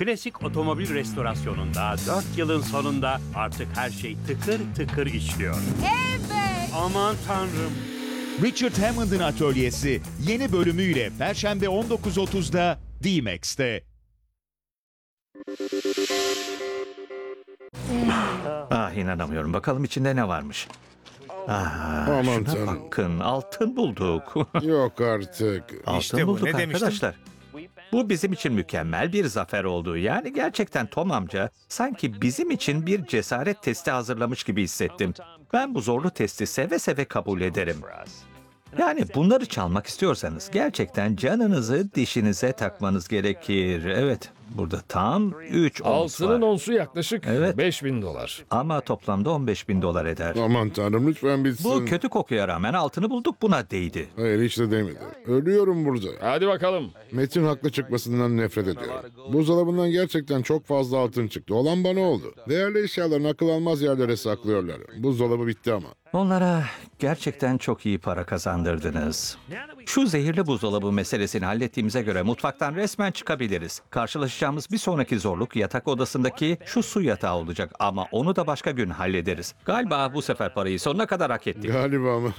Klasik otomobil restorasyonunda 4 yılın sonunda artık her şey tıkır tıkır işliyor. Evet. Aman tanrım. Richard Hammond'ın Atölyesi yeni bölümüyle Perşembe 19.30'da D-Max'te. İnanamıyorum. Bakalım içinde ne varmış. Aman Şuna tanrım. bakın. Altın bulduk. Yok artık. Altın İşte bu, bulduk ne demiştim? arkadaşlar. Bu bizim için mükemmel bir zafer oldu. Yani gerçekten Tom amca sanki bizim için bir cesaret testi hazırlamış gibi hissettim. Ben bu zorlu testi seve seve kabul ederim. Yani bunları çalmak istiyorsanız gerçekten canınızı dişinize takmanız gerekir. Evet, burada tam 3 ons Altının var. onsu yaklaşık Evet. $5.000. Ama toplamda 15.000 dolar eder. Aman tanrım lütfen bitsin. Bu kötü kokuya rağmen altını bulduk, buna değdi. Hayır hiç de demedi. Ölüyorum burada. Hadi bakalım. Metin haklı çıkmasından nefret ediyorum. Buzdolabından gerçekten çok fazla altın çıktı. Olan bana oldu. Değerli eşyalarını akıl almaz yerlere saklıyorlar. Buzdolabı bitti ama. Onlara gerçekten çok iyi para kazandırdınız. Şu zehirli buzdolabı meselesini hallettiğimize göre mutfaktan resmen çıkabiliriz. Karşılaşacağımız bir sonraki zorluk yatak odasındaki şu su yatağı olacak ama onu da başka gün hallederiz. Galiba bu sefer parayı sonuna kadar hak ettik. Galiba mı?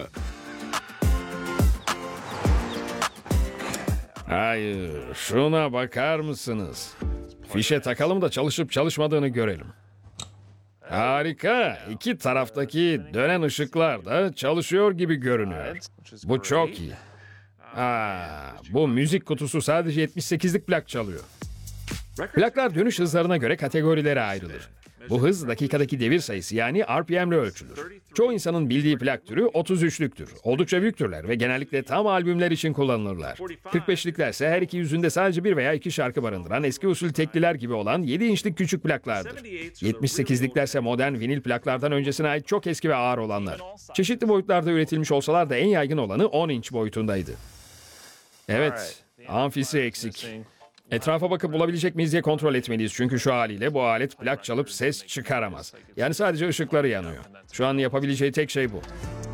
Hayır, şuna bakar mısınız? Fişe takalım da çalışıp çalışmadığını görelim. Harika. İki taraftaki dönen ışıklar da çalışıyor gibi görünüyor. Bu çok iyi. Bu müzik kutusu sadece 78'lik plak çalıyor. Plaklar dönüş hızlarına göre kategorilere ayrılır. Bu hız dakikadaki devir sayısı yani RPM ile ölçülür. Çoğu insanın bildiği plak türü 33'lüktür. Oldukça büyüktürler ve genellikle tam albümler için kullanılırlar. 45'likler ise her iki yüzünde sadece bir veya iki şarkı barındıran eski usul tekliler gibi olan 7 inçlik küçük plaklardır. 78'likler ise modern vinil plaklardan öncesine ait çok eski ve ağır olanlar. Çeşitli boyutlarda üretilmiş olsalar da en yaygın olanı 10 inç boyutundaydı. Evet, amfisi eksik. Etrafa bakıp bulabilecek miyiz diye kontrol etmeliyiz. Çünkü şu haliyle bu alet plak çalıp ses çıkaramaz. Yani sadece ışıkları yanıyor. Şu an yapabileceği tek şey bu.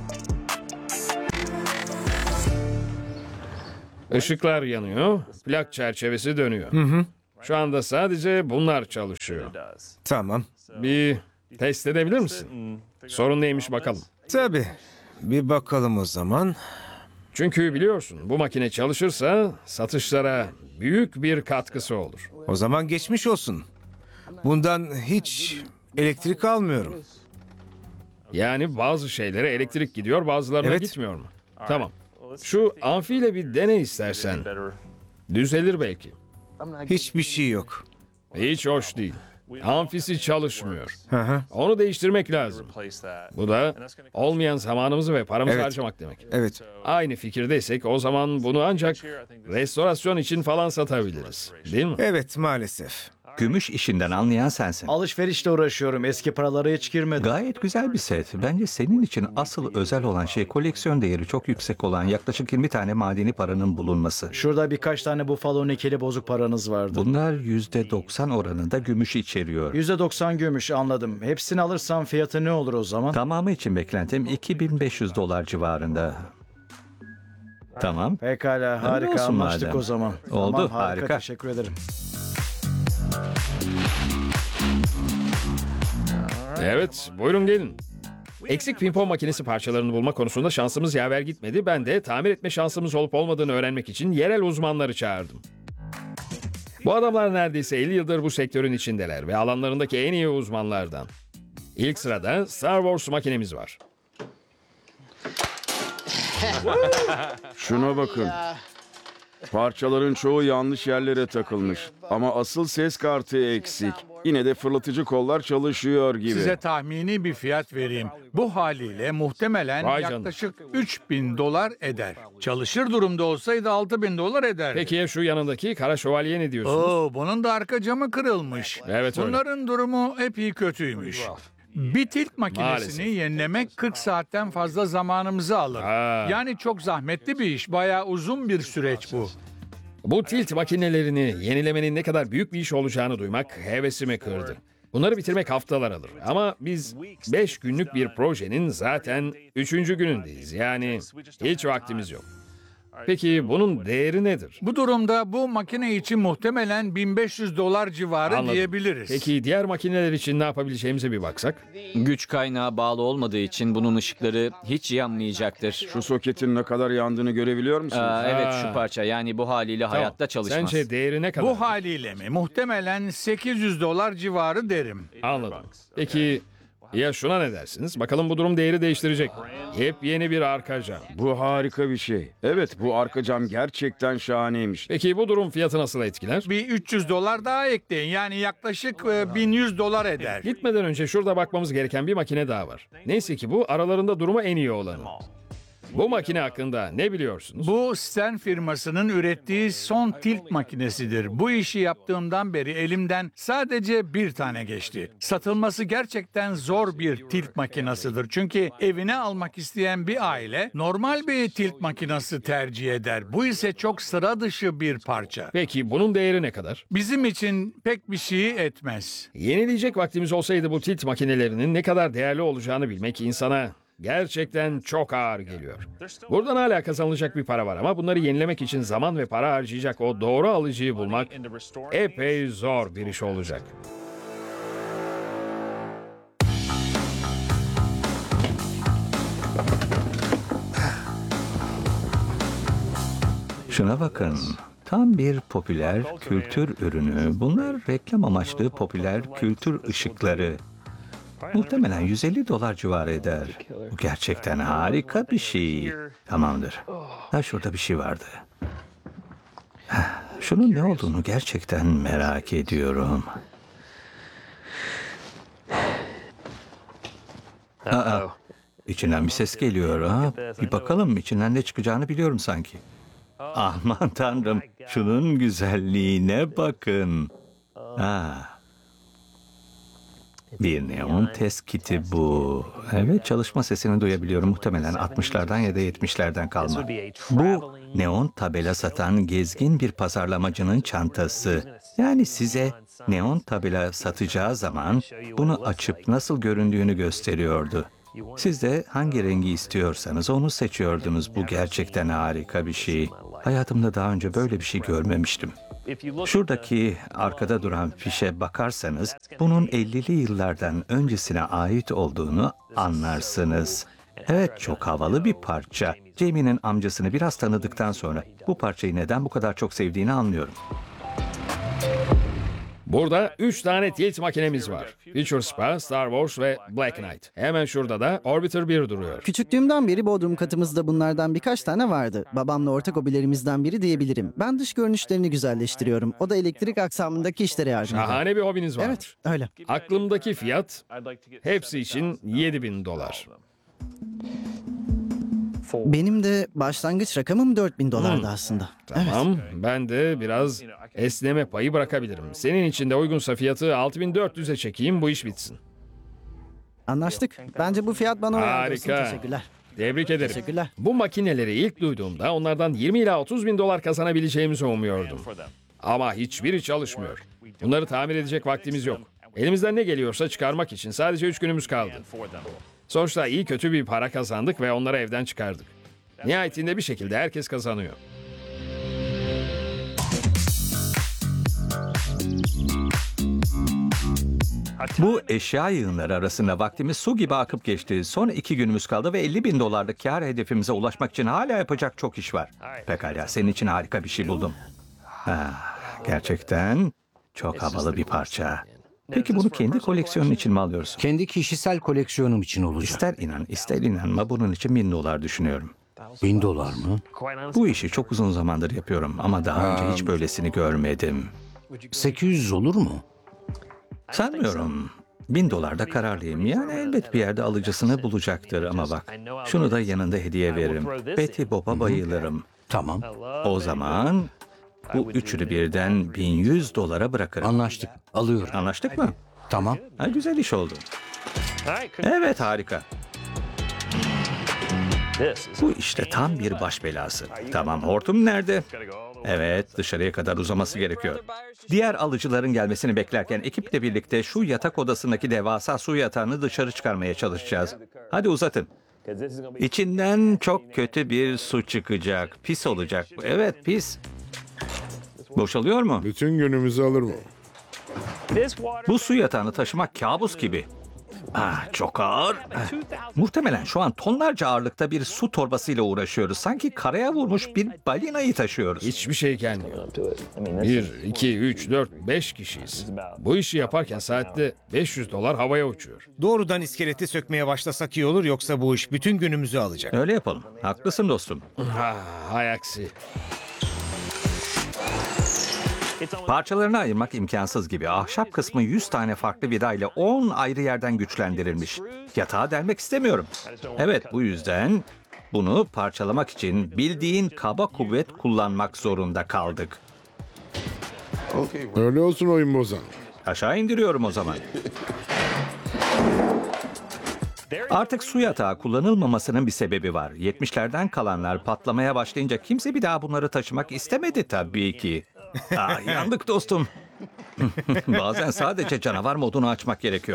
Işıklar yanıyor, plak çerçevesi dönüyor. Şu anda sadece bunlar çalışıyor. Tamam. Bir test edebilir misin? Sorun neymiş bakalım. Tabii. Bir bakalım o zaman. Çünkü biliyorsun bu makine çalışırsa satışlara büyük bir katkısı olur. O zaman geçmiş olsun. Bundan hiç elektrik almıyorum. Yani bazı şeylere elektrik gidiyor, bazılarına Evet. gitmiyor mu? Tamam. Şu amfiyle bir dene istersen. Düzelir belki. Hiçbir şey yok. Hiç hoş değil. Amfisi çalışmıyor. Hı hı. Onu değiştirmek lazım. Bu da olmayan zamanımızı ve paramızı Evet. harcamak demek. Evet. Aynı fikirdeysek o zaman bunu ancak restorasyon için falan satabiliriz. Değil mi? Evet maalesef. Gümüş işinden anlayan sensin. Alışverişle uğraşıyorum. Eski paralara hiç girmedim. Gayet güzel bir set. Bence senin için asıl özel olan şey koleksiyon değeri çok yüksek olan yaklaşık 20 tane madeni paranın bulunması. Şurada birkaç tane Buffalo nikeli bozuk paranız vardı. Bunlar %90 oranında gümüş içeriyor. %90 gümüş, anladım. Hepsini alırsam fiyatı ne olur o zaman? Tamamı için beklentim 2500 dolar civarında. Tamam. Pekala, harika, olsun anlaştık madem. o zaman. Oldu, Tamam, harika. Teşekkür ederim. Evet, buyurun gelin. Eksik pimpon makinesi parçalarını bulma konusunda şansımız yaver gitmedi. Ben de tamir etme şansımız olup olmadığını öğrenmek için yerel uzmanları çağırdım. Bu adamlar neredeyse 50 yıldır bu sektörün içindeler ve alanlarındaki en iyi uzmanlardan. İlk sırada Star Wars makinemiz var. Şuna bakın. Parçaların çoğu yanlış yerlere takılmış. Ama asıl ses kartı eksik. Yine de fırlatıcı kollar çalışıyor gibi. Size tahmini bir fiyat vereyim. Bu haliyle muhtemelen Vay canına. yaklaşık 3000 dolar eder. Çalışır durumda olsaydı 6000 dolar eder. Peki ya şu yanındaki Kara Şövalye ne diyorsunuz? Bunun da arka camı kırılmış. Evet, öyle. Bunların durumu epey kötüymüş. Bir tilt makinesini Maalesef. yenilemek 40 saatten fazla zamanımızı alır. Yani çok zahmetli bir iş. Bayağı uzun bir süreç bu. Bu tilt makinelerini yenilemenin ne kadar büyük bir iş olacağını duymak hevesimi kırdı. Bunları bitirmek haftalar alır. Ama biz 5 günlük bir projenin zaten 3. günündeyiz. Yani hiç vaktimiz yok. Peki bunun değeri nedir? Bu durumda bu makine için muhtemelen $1500 civarı Anladım. diyebiliriz. Peki diğer makineler için ne yapabileceğimize bir baksak? Güç kaynağı bağlı olmadığı için bunun ışıkları hiç yanmayacaktır. Şu soketin ne kadar yandığını görebiliyor musunuz? Evet, şu parça, yani bu haliyle hayatta çalışmaz. Sence değeri ne kadar? Bu haliyle mi? Muhtemelen $800 civarı derim. Anladım. Peki ya şuna ne dersiniz? Bakalım bu durum değeri değiştirecek mi? Yepyeni bir arka cam. Bu harika bir şey. Evet, bu arka cam gerçekten şahaneymiş. Peki bu durum fiyatı nasıl etkiler? Bir $300 daha ekleyin. Yani yaklaşık $1100 eder. Gitmeden önce şurada bakmamız gereken bir makine daha var. Neyse ki bu aralarında durumu en iyi olanı. Bu makine hakkında ne biliyorsunuz? Bu Stern firmasının ürettiği son tilt makinesidir. Bu işi yaptığımdan beri elimden sadece bir tane geçti. Satılması gerçekten zor bir tilt makinesidir. Çünkü evine almak isteyen bir aile normal bir tilt makinesi tercih eder. Bu ise çok sıra dışı bir parça. Peki bunun değeri ne kadar? Bizim için pek bir şey etmez. Yenileyecek vaktimiz olsaydı bu tilt makinelerinin ne kadar değerli olacağını bilmek insana gerçekten çok ağır geliyor. Buradan hala kazanılacak bir para var ama bunları yenilemek için zaman ve para harcayacak o doğru alıcıyı bulmak epey zor bir iş olacak. Şuna bakın. Tam bir popüler kültür ürünü. Bunlar reklam amaçlı popüler kültür ışıkları. Muhtemelen $150 civarı eder. Bu gerçekten harika bir şey. Tamamdır. Ha, şurada bir şey vardı. Şunun ne olduğunu gerçekten merak ediyorum. İçinden bir ses geliyor. Ha? Bir bakalım, içinden ne çıkacağını biliyorum sanki. Aman tanrım, şunun güzelliğine bakın. Bir neon test kiti bu. Evet, çalışma sesini duyabiliyorum. Muhtemelen 60'lardan ya da 70'lerden kalma. Bu neon tabela satan gezgin bir pazarlamacının çantası. Yani size neon tabela satacağı zaman bunu açıp nasıl göründüğünü gösteriyordu. Siz de hangi rengi istiyorsanız onu seçiyordunuz. Bu gerçekten harika bir şey. Hayatımda daha önce böyle bir şey görmemiştim. Şuradaki arkada duran fişe bakarsanız bunun 50'li yıllardan öncesine ait olduğunu anlarsınız. Evet, çok havalı bir parça. Jamie'nin amcasını biraz tanıdıktan sonra bu parçayı neden bu kadar çok sevdiğini anlıyorum. Burada 3 tane tilt makinemiz var. Future Spa, Star Wars ve Black Knight. Hemen şurada da Orbiter 1 duruyor. Küçüklüğümden beri bodrum katımızda bunlardan birkaç tane vardı. Babamla ortak hobilerimizden biri diyebilirim. Ben dış görünüşlerini güzelleştiriyorum. O da elektrik aksamındaki işlere yardım ediyor. Şahane bir hobiniz var. Evet, öyle. Aklımdaki fiyat hepsi için $7,000. Benim de başlangıç rakamım $4,000'dı aslında. Tamam, ben de biraz esneme payı bırakabilirim. Senin için de uygunsa fiyatı 6.400'e çekeyim, bu iş bitsin. Anlaştık. Bence bu fiyat bana uyar dostum. Harika. Teşekkürler. Tebrik ederim. Teşekkürler. Bu makineleri ilk duyduğumda onlardan 20 ila 30 bin dolar kazanabileceğimizi umuyordum. Ama hiçbiri çalışmıyor. Bunları tamir edecek vaktimiz yok. Elimizden ne geliyorsa çıkarmak için sadece 3 günümüz kaldı. Sonuçta iyi kötü bir para kazandık ve onları evden çıkardık. Nihayetinde bir şekilde herkes kazanıyor. Bu eşya yığınları arasında vaktimiz su gibi akıp geçti. Son 2 günümüz kaldı ve $50,000 kar hedefimize ulaşmak için hala yapacak çok iş var. Pekala, senin için harika bir şey buldum. Gerçekten çok havalı bir parça. Peki bunu kendi koleksiyonun için mi alıyorsun? Kendi kişisel koleksiyonum için olacak. İster inan, ister inanma, bunun için $1,000 düşünüyorum. $1,000 mı? Bu işi çok uzun zamandır yapıyorum ama daha önce hiç böylesini görmedim. 800 olur mu? Sanmıyorum. $1,000'da kararlıyım. Yani elbet bir yerde alıcısını bulacaktır ama bak. Şunu da yanında hediye veririm. Betty Bob'a bayılırım. Tamam. O zaman bu üçünü birden $1,100 bırakırım. Anlaştık. Alıyorum. Anlaştık mı? Tamam. Güzel iş oldu. Evet, harika. Bu işte tam bir baş belası. Tamam, hortum nerede? Evet, dışarıya kadar uzaması gerekiyor. Diğer alıcıların gelmesini beklerken ekiple birlikte şu yatak odasındaki devasa su yatağını dışarı çıkarmaya çalışacağız. Hadi uzatın. İçinden çok kötü bir su çıkacak. Pis olacak bu. Evet, pis. Boşalıyor mu? Bütün günümüzü alır mı? Bu su yatağını taşımak kabus gibi. Çok ağır. Muhtemelen şu an tonlarca ağırlıkta bir su torbasıyla uğraşıyoruz. Sanki karaya vurmuş bir balinayı taşıyoruz. Hiçbir şey gelmiyor. 1, 2, 3, 4, 5 kişiyiz. Bu işi yaparken saatte $500 havaya uçuyor. Doğrudan iskeleti sökmeye başlasak iyi olur, yoksa bu iş bütün günümüzü alacak. Öyle yapalım. Haklısın dostum. Hay aksi. Parçalarını ayırmak imkansız gibi. Ahşap kısmı 100 tane farklı vida ile 10 ayrı yerden güçlendirilmiş. Yatağa delmek istemiyorum. Evet, bu yüzden bunu parçalamak için bildiğin kaba kuvvet kullanmak zorunda kaldık. Öyle olsun oyun bozan. Aşağı indiriyorum o zaman. Artık su yatağı kullanılmamasının bir sebebi var. 70'lerden kalanlar patlamaya başlayınca kimse bir daha bunları taşımak istemedi tabii ki. Yandık dostum. Bazen sadece canavar modunu açmak gerekiyor.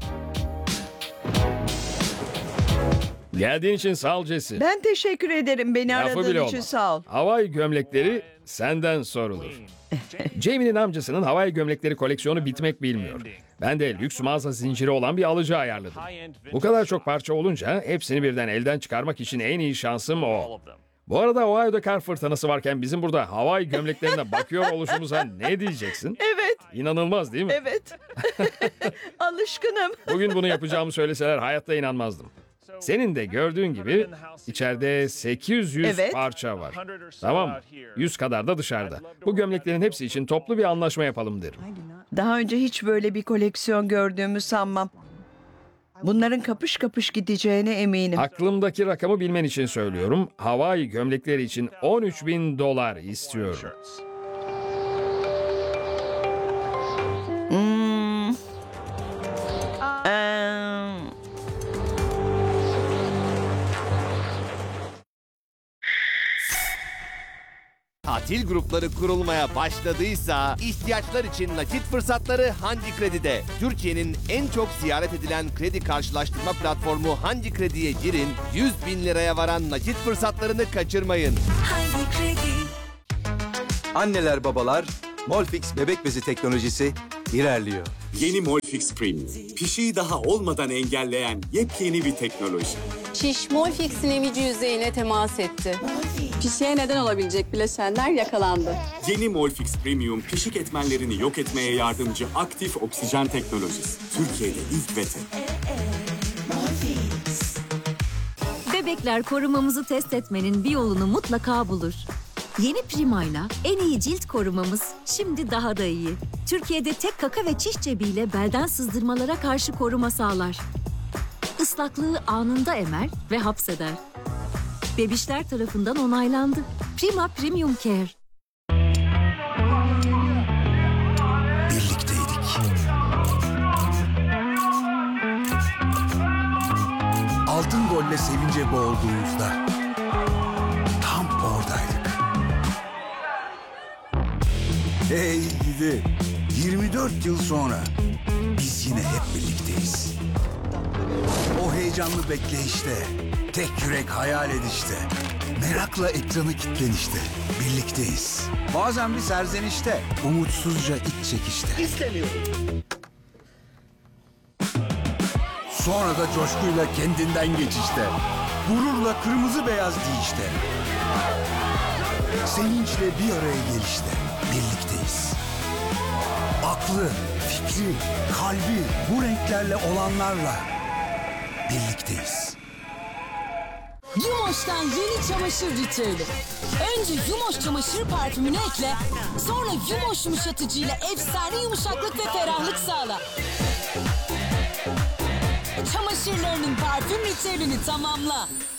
Geldiğin için sağ ol Jesse. Ben teşekkür ederim. Beni Lafı aradığın bile için olmaz. sağ ol. Havai gömlekleri senden sorulur. Jamie'nin amcasının havai gömlekleri koleksiyonu bitmek bilmiyor. Ben de lüks mağaza zinciri olan bir alıcı ayarladım. Bu kadar çok parça olunca hepsini birden elden çıkarmak için en iyi şansım o. Bu arada Ohio'da kar fırtınası varken bizim burada havai gömleklerine bakıyor oluşumuza ne diyeceksin? Evet, İnanılmaz değil mi? evet. Alışkınım. Bugün bunu yapacağımı söyleseler hayatta inanmazdım. Senin de gördüğün gibi içeride 800 Evet. parça var. Tamam mı? 100 kadar da dışarıda. Bu gömleklerin hepsi için toplu bir anlaşma yapalım derim. Daha önce hiç böyle bir koleksiyon gördüğümü sanmam. Bunların kapış kapış gideceğine eminim. Aklımdaki rakamı bilmen için söylüyorum. Havai gömlekleri için $13.000 istiyorum. Tatil grupları kurulmaya başladıysa ihtiyaçlar için nakit fırsatları Hangi Kredi'de. Türkiye'nin en çok ziyaret edilen kredi karşılaştırma platformu Hangi Kredi'ye girin, 100.000 liraya varan nakit fırsatlarını kaçırmayın. Hangi Kredi? Anneler babalar, Molfix bebek bezi teknolojisi ilerliyor. Yeni Molfix Premium. Pişiği daha olmadan engelleyen yepyeni bir teknoloji. Şiş Molfix'in emici yüzeyine temas etti. Pişiğe neden olabilecek bileşenler yakalandı. Yeni Molfix Premium pişik etmenlerini yok etmeye yardımcı aktif oksijen teknolojisi. Türkiye'de ilk ve tek. Bebekler korumamızı test etmenin bir yolunu mutlaka bulur. Yeni Prima'yla en iyi cilt korumamız şimdi daha da iyi. Türkiye'de tek kaka ve çiş cebiyle belden sızdırmalara karşı koruma sağlar. Islaklığı anında emer ve hapseder. Bebişler tarafından onaylandı. Prima Premium Care. Birlikteydik. Altın golle sevince boğulduğumuzda tam oradaydık. Hey gidi. 24 yıl sonra biz yine hep birlikteyiz. O heyecanlı bekleyişte, tek yürek hayal edişte, merakla ekranı kilitlenişte, birlikteyiz. Bazen bir serzenişte, umutsuzca iç çekişte. İstemiyorum. Sonra da coşkuyla kendinden geçişte, gururla kırmızı beyaz giyişte. Sevinçle bir araya gelişte, birlikteyiz. Aklı, fikri, kalbi bu renklerle olanlarla birlikteyiz. Yumoş'tan yeni çamaşır ritüeli. Önce Yumoş çamaşır parfümünü ekle, sonra Yumoş yumuşatıcıyla efsane yumuşaklık ve ferahlık sağla. Çamaşırlarının parfüm ritüelini tamamla.